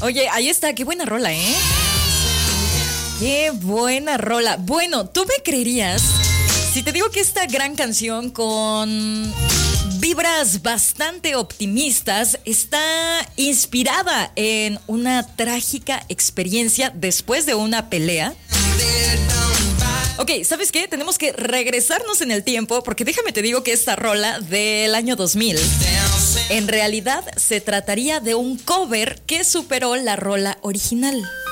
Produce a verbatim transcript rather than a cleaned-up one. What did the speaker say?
Oye, ahí está, qué buena rola, ¿eh? Qué buena rola. Bueno, ¿tú me creerías si te digo que esta gran canción con vibras bastante optimistas está inspirada en una trágica experiencia después de una pelea? Ok, ¿sabes qué? Tenemos que regresarnos en el tiempo porque déjame te digo que esta rola del año dos mil en realidad se trataría de un cover que superó la rola original.